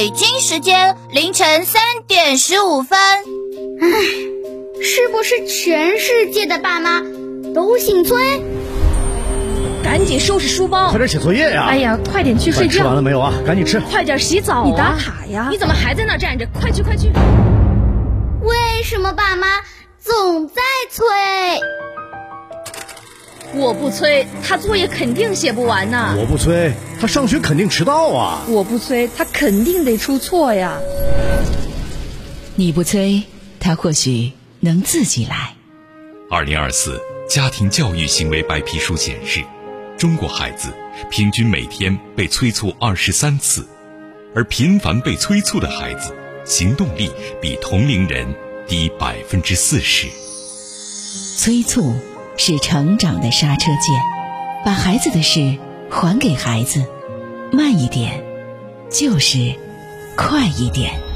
北京时间凌晨3点15分。 是不是全世界的爸妈都姓崔？ 赶紧收拾书包， 快点写作业呀！ 哎呀，快点去睡觉。 吃完了没有啊？赶紧吃。 快点洗澡啊！你打卡呀！你怎么还在那站着？快去快去！ 为什么爸妈总在催？ 我不催，他作业肯定写不完呐。 我不催，他上学肯定迟到啊。 我不催，他肯定得出错呀。 你不催，他或许能自己来。 2024家庭教育行为白皮书显示，中国孩子平均每天被催促23次，而频繁被催促的孩子行动力比同龄人低40%。 催促是成长的刹车键，把孩子的事还给孩子，慢一点就是快一点。